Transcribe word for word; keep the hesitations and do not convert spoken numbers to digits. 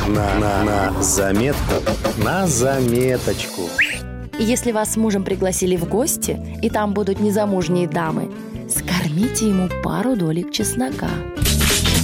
На, на, на заметку, на заметочку. Если вас с мужем пригласили в гости, и там будут незамужние дамы, скормите ему пару долек чеснока.